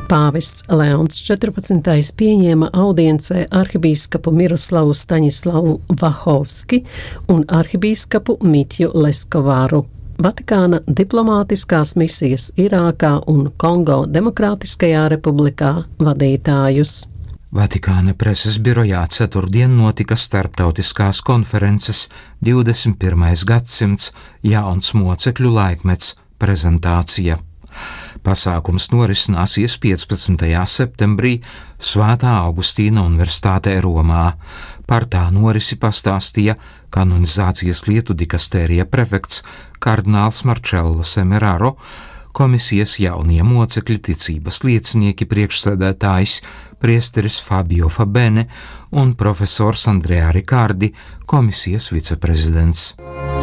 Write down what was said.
Pāvests Leons 14. pieņēma audiencē arhibīskapu Miroslavu Staņislavu Vahovski un arhibīskapu Mitju Leskovāru, Vatikāna diplomātiskās misijas Irākā un Kongo Demokrātiskajā republikā vadītājus. Vatikāna preses birojā ceturtdien notika starptautiskās konferences 21. gadsimts jauns mocekļu laikmets prezentācija. Pasākums norisināsies 15. septembrī Svētā Augustīna Universitātē Romā. Par tā norisi pastāstīja kanonizācijas lietu dikastērija prefekts kardināls Marcello Semeraro, komisijas jaunie mocekļi ticības liecinieki priekšsēdētājs priesteris Fabio Fabene un profesors Andrea Ricardi, komisijas viceprezidents.